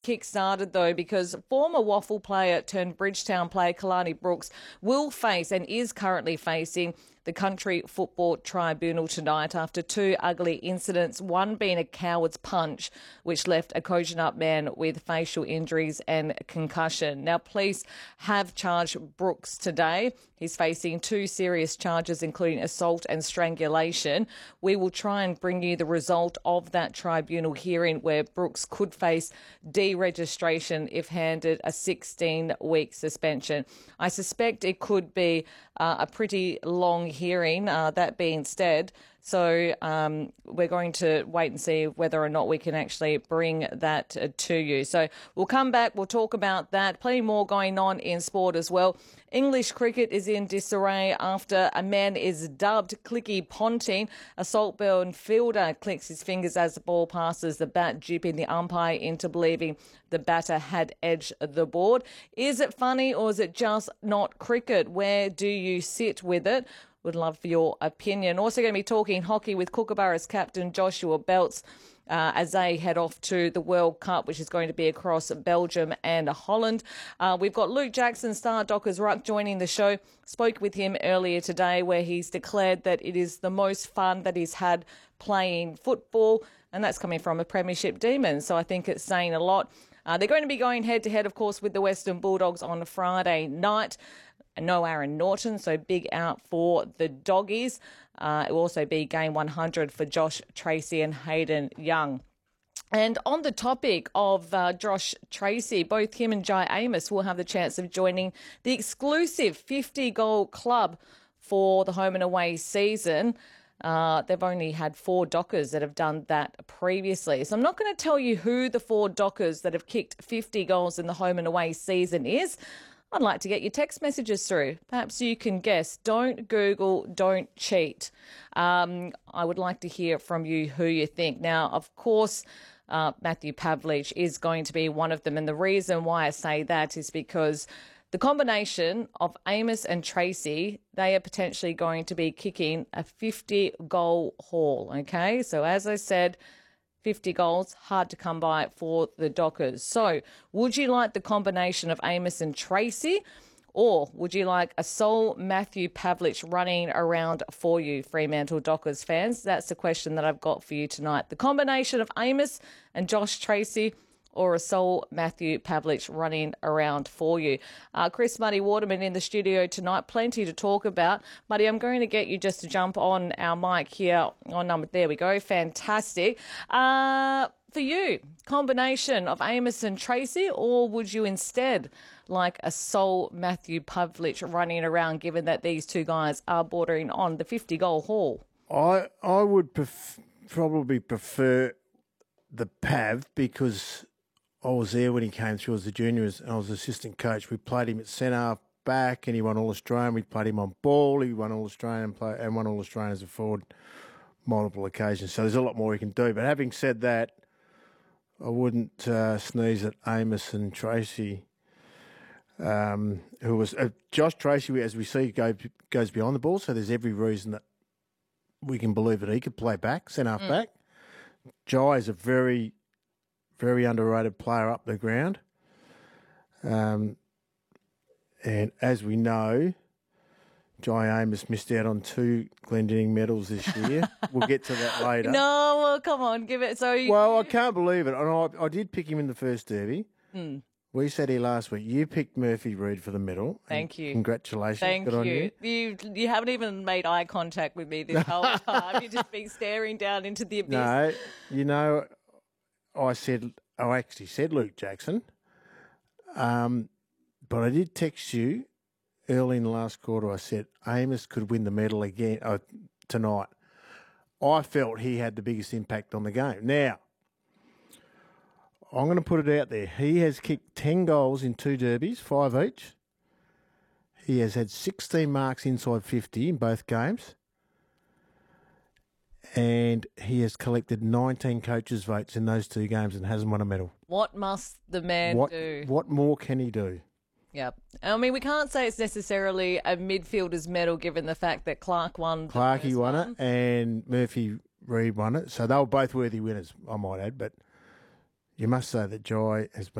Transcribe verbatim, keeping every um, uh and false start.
kick-started, though, because former Waffle player turned Bridgetown player Kalani Brooks will face and is currently facing the Country Football Tribunal tonight after two ugly incidents, one being a coward's punch, which left a Kojonup man with facial injuries and concussion. Now, police have charged Brooks today. He's facing two serious charges, including assault and strangulation. We will try and bring you the result of that tribunal hearing where Brooks could face deregistration if handed a sixteen-week suspension. I suspect it could be uh, a pretty long hearing, uh, that being said. So um, we're going to wait and see whether or not we can actually bring that uh, to you. So we'll come back, we'll talk about that. Plenty more going on in sport as well. English cricket is in disarray after a man is dubbed Clicky Ponting. A Saltburn fielder clicks his fingers as the ball passes the bat, duping the umpire into believing the batter had edged the board. Is it funny or is it just not cricket? Where do you sit with it? Would love for your opinion. Also going to be talking hockey with Kookaburra's captain Joshua Belts uh, as they head off to the World Cup, which is going to be across Belgium and Holland. Uh, we've got Luke Jackson, star Dockers Ruck, joining the show. Spoke with him earlier today where he's declared that it is the most fun that he's had playing football, and that's coming from a premiership demon. So I think it's saying a lot. Uh, they're going to be going head-to-head, of course, with the Western Bulldogs on Friday night. No Aaron Norton, so big out for the Doggies. Uh, it will also be game one hundred for Josh Tracy and Hayden Young. And on the topic of uh, Josh Tracy, both him and Jai Amos will have the chance of joining the exclusive fifty-goal club for the home and away season. Uh, they've only had four Dockers that have done that previously. So I'm not going to tell you who the four Dockers that have kicked fifty goals in the home and away season is. I'd like to get your text messages through. Perhaps you can guess. Don't Google, don't cheat. Um, I would like to hear from you who you think. Now, of course, uh, Matthew Pavlich is going to be one of them. And the reason why I say that is because the combination of Amos and Tracy, they are potentially going to be kicking a fifty-goal haul, okay? So as I said, fifty goals, hard to come by for the Dockers. So would you like the combination of Amos and Tracy, or would you like a sole Matthew Pavlich running around for you, Fremantle Dockers fans? That's the question that I've got for you tonight. The combination of Amos and Josh Tracy, or a sole Matthew Pavlich running around for you. Uh, Chris Muddy Waterman in the studio tonight. Plenty to talk about. Muddy, I'm going to get you just to jump on our mic here. On number, there we go. Fantastic. Uh, for you, combination of Amos and Tracy, or would you instead like a sole Matthew Pavlich running around, given that these two guys are bordering on the fifty-goal haul? I I would pref- probably prefer the Pav because I was there when he came through as the juniors and I was assistant coach. We played him at centre back and he won All-Australian. We played him on ball. He won All-Australian play, and won All-Australian as a forward multiple occasions. So there's a lot more he can do. But having said that, I wouldn't uh, sneeze at Amos and Tracy, um, who was uh, Josh Tracy, as we see, go, goes beyond the ball. So there's every reason that we can believe that he could play back, centre half mm. back. Jai is a very, very underrated player up the ground. Um, and as we know, Jai Amos missed out on two Glendinning medals this year. We'll get to that later. No, well, come on, give it. So you... Well, I can't believe it. And I, I did pick him in the first derby. Mm. We said here last week, you picked Murphy Reid for the medal. Thank you. Congratulations. Thank Good you. on you. You you haven't even made eye contact with me this whole time. You've just been staring down into the abyss. No, you know, I said, I actually said Luke Jackson. Um, but I did text you early in the last quarter. I said Amos could win the medal again uh, tonight. I felt he had the biggest impact on the game. Now, I'm going to put it out there. He has kicked ten goals in two derbies, five each. He has had sixteen marks inside fifty in both games. And he has collected nineteen coaches' votes in those two games and hasn't won a medal. What must the man what, do? What more can he do? Yeah. I mean, we can't say it's necessarily a midfielder's medal given the fact that Clark won. Clarkey won one. it and Murphy Reid won it. So they were both worthy winners, I might add. But you must say that Jai has been